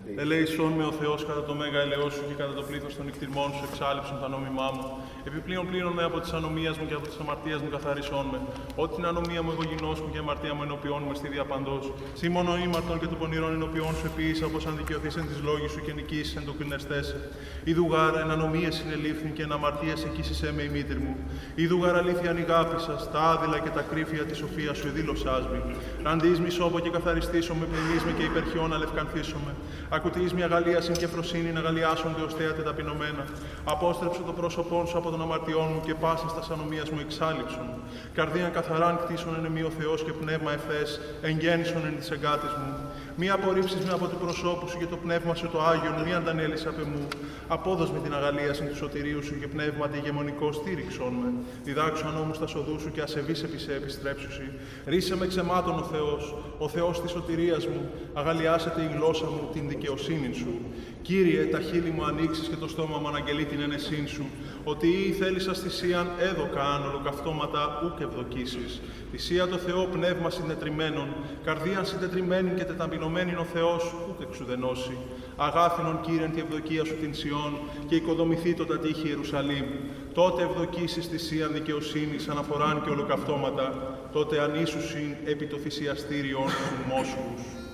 Ελέησόν με ο Θεός κατά το μέγα ελαιός σου και κατά το πλήθος των νυχτηρμών σου εξάλληψον τα νόμιμά μου. Επιπλέον πλύνον με από της ανομίας μου και από της αμαρτίας μου καθαρίσόν με. Ό,τι την ανομία μου εγώ γινός μου και αμαρτία μου ενωπιών με στη διαπαντός. Σύ μόνο ήμαρτον και του πονηρών ενωπιών σου επίησα, όπως αν δικαιωθείς εν της λόγης σου και νικήσεις εν το κρινεστέσαι. Ιδου γάρ εν ανομίες συνελήφθην και εν αμαρτίας εκείσισέ με η μήτηρ μου. Ιδου γάρ αλήθεια ανηγάπησας, τα άδειλα και τα κρύφια της σοφίας σου εδήλωσάς μη. Ραντής μη σώπο και καθαριστήσω με, πλυνείς με και υπερχιών αλευκανθήσω με. Ακουτείς μια αγαλίασιν και φροσύνη να αγαλιάσονται ως θέατε ταπεινωμένα. Απόστρεψε το πρόσωπόν σου από των αμαρτιών μου και πάσα στα ανομίας μου εξάλληψον. Καρδίαν καθαράν κτίσον εν εμεί ο Θεός και πνεύμα ευθές, εγγέννησον εν της εγκάτης μου. Μη απορρίψεις με από του προσώπου σου και το πνεύμα σου το Άγιον, μη αντανέλεις απ' εμού. Απόδος με την αγαλίασιν του σωτηρίου σου και πνεύμα αντιγεμονικό στήριξον με. Διδάξον όμως τα σοδού σου και ασεβείς επί σε επιστρέψουσι. Ρίσε με ξεμάτων ο Θεός της σωτηρίας μου, αγαλιάσετε η γλώσσα μου την δικαιοσύνη σου. Κύριε, τα χείλη μου ανοίξεις και το στόμα μου αναγγελεί την ενεσύν σου, ότι ή θέλησας θυσίαν έδωκα αν ολοκαυτώματα ούκ ευδοκίσεις. Θυσία το Θεό πνεύμα συντετριμένων, καρδίαν συντετριμένην και τεταμπινωμένην ο Θεός ούκ εξουδενώσει. Αγάθινον Κύριεν τη ευδοκία σου την Σιών και οικοδομηθεί το τα τείχη Ιερουσαλήμ. Τότε ευδοκίσεις θυσίαν δικαιοσύνης, αναφοράν και ολοκαυτώματα, τότε ανήσουσιν επί το θυσιαστήριον του Μόσχους.